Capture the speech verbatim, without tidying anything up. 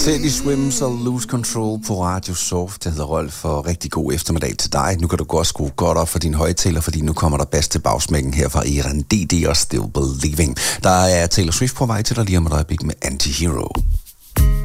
Teddy Swims og Lose Control på Radio Soft. Jeg hedder Rolf, og rigtig god eftermiddag til dig. Nu kan du godt skrue godt op for din højtaler, fordi nu kommer der bas til bagsmækken her fra Eran D D og Still Believing. Der er Taylor Swift på vej til dig lige om et øjeblik med Anti-Hero.